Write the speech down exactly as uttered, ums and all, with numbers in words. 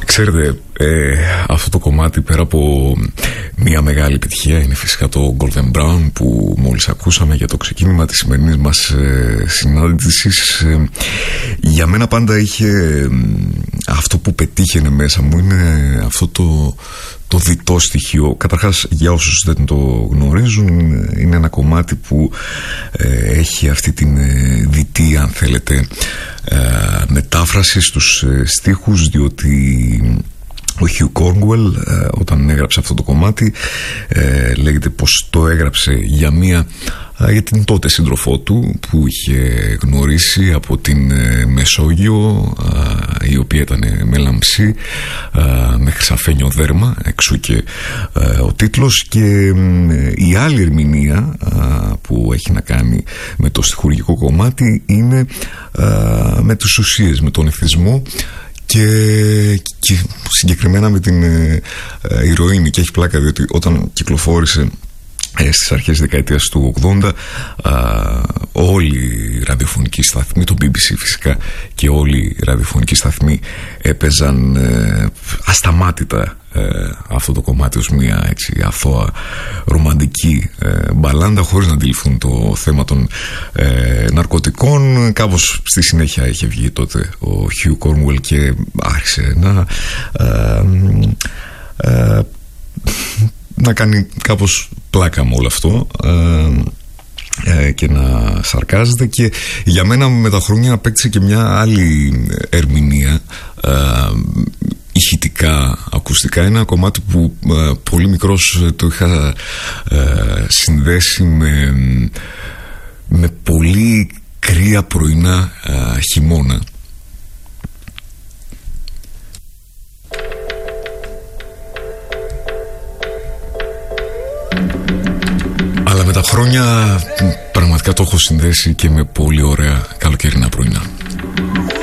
Ξέρετε, ε, αυτό το κομμάτι πέρα από μια μεγάλη επιτυχία είναι φυσικά το Golden Brown που μόλις ακούσαμε για το ξεκίνημα της σημερινής μας ε, συνάντησης. Ε, για μένα πάντα είχε ε, αυτό που πετύχαινε μέσα μου είναι αυτό το, το διτό στοιχείο. Καταρχάς, για όσους δεν το γνωρίζουν, είναι ένα κομμάτι που ε, έχει αυτή την ε, διτή, αν θέλετε, ε, μετάφραση στους ε, στίχους, διότι ο Hugh Cornwell ε, όταν έγραψε αυτό το κομμάτι ε, λέγεται πως το έγραψε για μία ε, για την τότε σύντροφό του που είχε γνωρίσει από την ε, Μεσόγειο, ε, η οποία ήταν με λαμψή ε, με χρυσαφένιο δέρμα, εξού και ε, ο τίτλος. Και ε, η άλλη ερμηνεία ε, που έχει να κάνει με το στιχουργικό κομμάτι είναι ε, με τις ουσίες, με τον εθισμό και, και συγκεκριμένα με την ε, ε, ηρωίνη. Και έχει πλάκα διότι όταν κυκλοφόρησε ε, στις αρχές της δεκαετίας του ογδόντα ε, όλοι οι ραδιοφωνικοί σταθμοί, το μπι μπι σι φυσικά, και όλοι οι ραδιοφωνικοί σταθμοί έπαιζαν ε, ασταμάτητα ε, αυτό το κομμάτι ως μια έτσι αθώα ρομαντική ε, μπαλάντα, χωρίς να αντιληφθούν το θέμα των ε, ναρκωτικών. Κάπως στη συνέχεια είχε βγει τότε ο Hugh Cornwell και άρχισε να ε, ε, να κάνει κάπως πλάκα με όλο αυτό ε, ε, και να σαρκάζεται. Και για μένα με τα χρόνια απέκτησε και μια άλλη ερμηνεία ε, ηχητικά, ακουστικά. Ένα κομμάτι που ε, πολύ μικρός το είχα ε, συνδέσει με, με πολύ κρύα πρωινά ε, χειμώνα. Αλλά με τα χρόνια πραγματικά το έχω συνδέσει και με πολύ ωραία καλοκαιρινά πρωινά.